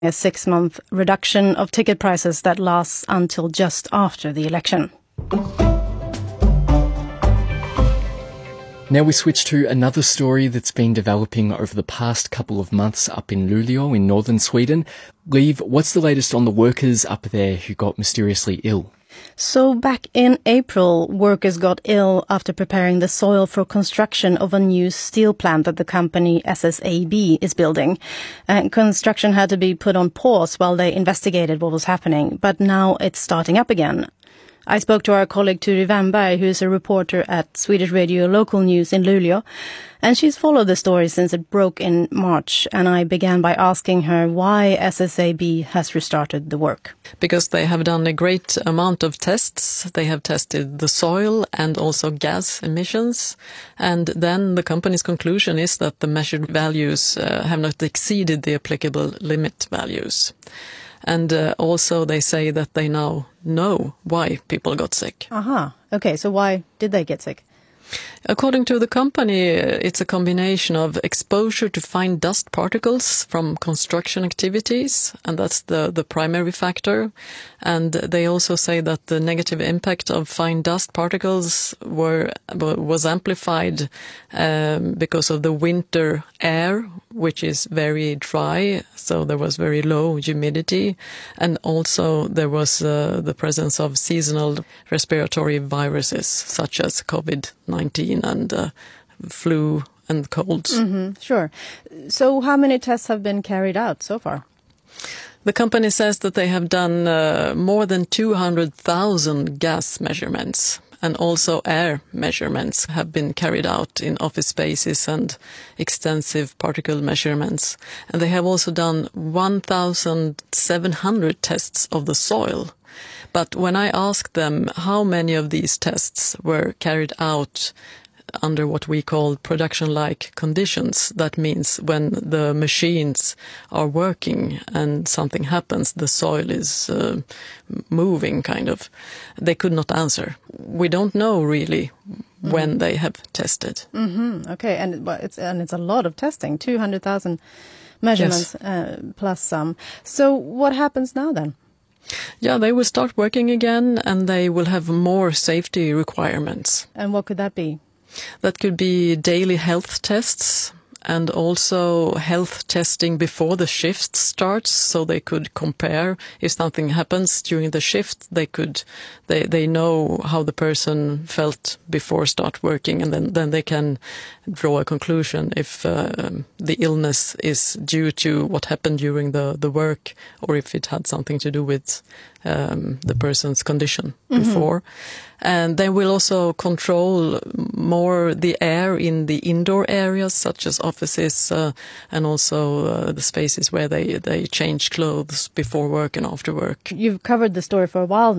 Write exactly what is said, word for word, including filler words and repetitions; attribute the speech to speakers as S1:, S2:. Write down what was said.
S1: a six-month reduction of ticket prices that lasts until just after the election.
S2: Now we switch to another story that's been developing over the past couple of months up in Luleå in northern Sweden. Liv, what's the latest on the workers up there who got mysteriously ill?
S1: So back in April, workers got ill after preparing the soil for construction of a new steel plant that the company S S A B is building. And construction had to be put on pause while they investigated what was happening, but now it's starting up again. I spoke to our colleague Turi Wernberg, who is a reporter at Swedish Radio Local News in Luleå, and she's followed the story since it broke in March, and I began by asking her why S S A B has restarted the work.
S3: Because they have done a great amount of tests. They have tested the soil and also gas emissions, and then the company's conclusion is that the measured values uh, have not exceeded the applicable limit values. And uh, also they say that they now know why people got sick.
S1: Aha. Okay, so why did they get sick?
S3: According to the company, it's a combination of exposure to fine dust particles from construction activities, and that's the, the primary factor. And they also say that the negative impact of fine dust particles were was amplified um, because of the winter air, which is very dry, so there was very low humidity, and also there was uh, the presence of seasonal respiratory viruses such as COVID nineteen and uh, flu and colds.
S1: Mm-hmm, sure. So how many tests have been carried out so far?
S3: The company says that they have done uh, more than two hundred thousand gas measurements, and also air measurements have been carried out in office spaces and extensive particle measurements. And they have also done one thousand seven hundred tests of the soil. But when I asked them how many of these tests were carried out under what we call production-like conditions, that means when the machines are working and something happens, the soil is uh, moving, kind of, they could not answer. We don't know really mm-hmm. when they have tested.
S1: Mm-hmm. Okay, and it's and it's a lot of testing, two hundred thousand measurements yes. uh, plus some. So what happens now then?
S3: Yeah, they will start working again, and they will have more safety requirements.
S1: And what could that be?
S3: That could be daily health tests and also health testing before the shift starts, so they could compare if something happens during the shift. They could, they they know how the person felt before start working, and then then they can draw a conclusion if uh, the illness is due to what happened during the the work, or if it had something to do with um, the person's condition mm-hmm. before. And they will also control more the air in the indoor areas, such as offices, uh, and also uh, the spaces where they, they change clothes before work and after work.
S1: You've covered the story for a while